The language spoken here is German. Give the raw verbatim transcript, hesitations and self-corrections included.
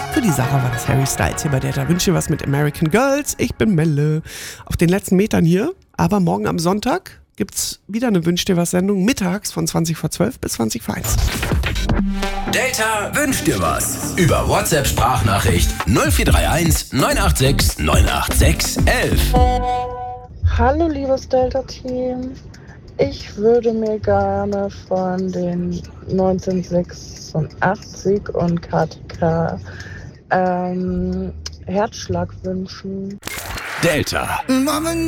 Für die Sarah war das Harry Styles hier bei Delta. Wünsche dir was mit American Girls. Ich bin Melle. Auf den letzten Metern hier. Aber morgen am Sonntag gibt's wieder eine Wünsch dir was Sendung. Mittags von zwanzig vor zwölf bis zwanzig vor eins. Delta wünscht dir was. Über WhatsApp-Sprachnachricht null vier drei eins neun acht sechs neun acht sechs elf. Hallo liebes Delta-Team. Ich würde mir gerne von den neunzehnhundertsechsundachtzig und K T K ähm, Herzschlag wünschen. Delta. Mama,